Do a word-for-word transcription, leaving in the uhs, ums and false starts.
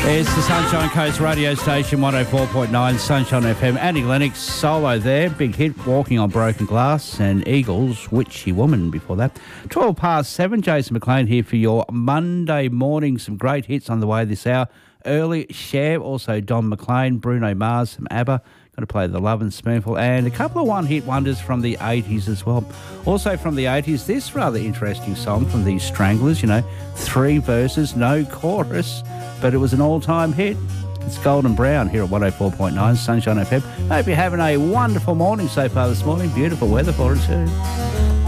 It's the Sunshine Coast radio station, one oh four point nine Sunshine F M. Annie Lennox solo there, big hit, Walking on Broken Glass, and Eagles, Witchy Woman before that. twelve past seven, Jason McLean here for your Monday morning. Some great hits on the way this hour. Early Cher, also Don McLean, Bruno Mars, some ABBA. Going to play The Love and Spoonful, and a couple of one-hit wonders from the eighties as well. Also from the eighties, this rather interesting song from the Stranglers, you know, three verses, no chorus, but it was an all-time hit. It's Golden Brown here at one oh four point nine Sunshine F M. Hope you're having a wonderful morning so far this morning. Beautiful weather for it too.